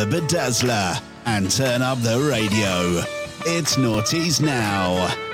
Bedazzler and turn up the radio. It's Naughties Now.